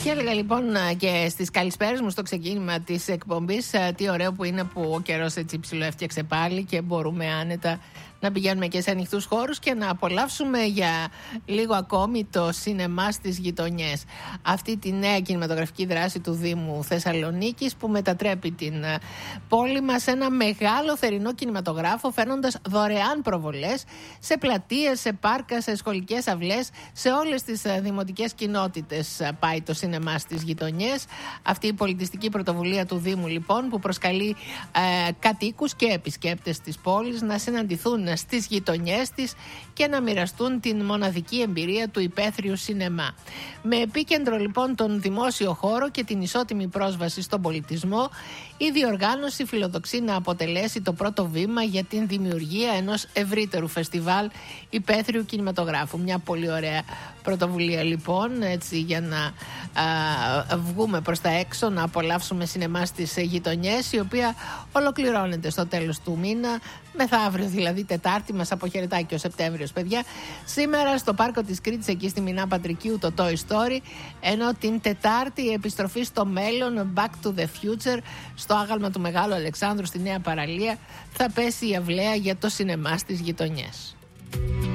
Και έλεγα λοιπόν και στις καλησπέρες μου στο ξεκίνημα της εκπομπής τι ωραίο που είναι που ο καιρός έτσι ψηλό έφτιαξε πάλι και μπορούμε άνετα να πηγαίνουμε και σε ανοιχτούς χώρους και να απολαύσουμε για λίγο ακόμη το σινεμά στις γειτονιές. Αυτή τη νέα κινηματογραφική δράση του Δήμου Θεσσαλονίκης που μετατρέπει την πόλη μας σε ένα μεγάλο θερινό κινηματογράφο, φέρνοντας δωρεάν προβολές σε πλατείες, σε πάρκα, σε σχολικές αυλές, σε όλες τις δημοτικές κοινότητες πάει το σινεμά στις γειτονιές. Αυτή η πολιτιστική πρωτοβουλία του Δήμου λοιπόν που προσκαλεί κατοίκους και επισκέπτες της πόλης να συναντηθούν στις γειτονιές της και να μοιραστούν την μοναδική εμπειρία του υπαίθριου σινεμά. Με επίκεντρο λοιπόν τον δημόσιο χώρο και την ισότιμη πρόσβαση στον πολιτισμό, η διοργάνωση φιλοδοξεί να αποτελέσει το πρώτο βήμα για την δημιουργία ενός ευρύτερου φεστιβάλ υπαίθριου κινηματογράφου. Μια πολύ ωραία πρωτοβουλία λοιπόν, έτσι για να βγούμε προς τα έξω, να απολαύσουμε σινεμά στις γειτονιές, η οποία ολοκληρώνεται στο τέλος του μήνα. Μεθαύριο δηλαδή Τετάρτη μας αποχαιρετάει και ο Σεπτέμβριος, παιδιά. Σήμερα στο πάρκο της Κρήτης, εκεί στη Μινά Πατρικίου, το Toy Story, ενώ την Τετάρτη η επιστροφή στο μέλλον, Back to the Future, στο άγαλμα του Μεγάλου Αλεξάνδρου στη Νέα Παραλία, θα πέσει η αυλαία για το σινεμά στις γειτονιές.